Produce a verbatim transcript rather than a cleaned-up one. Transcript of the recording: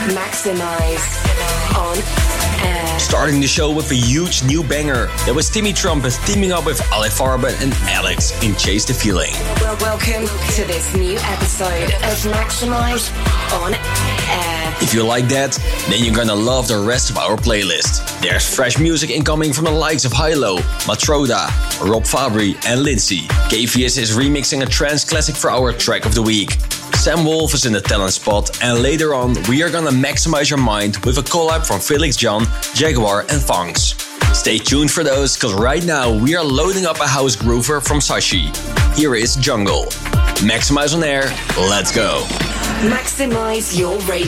Maximize on air. Starting the show with a huge new banger. That was Timmy Trumpet teaming up with Ale Farben and Alex in Chase the Feeling. Well, welcome to this new episode of Maximize on air. If you like that, then you're gonna love the rest of our playlist. There's fresh music incoming from the likes of Hilo, Matroda, Rob Fabry and Lindsay. K V S is remixing a trance classic for our track of the week. Sam Wolf is in the talent spot, and later on we are gonna maximize your mind with a collab from Felix John, Jaguar and Funks. Stay tuned for those, cause right now we are loading up a house groover from Sashi. Here is Jungle. Maximize on air, let's go. Maximize your radio.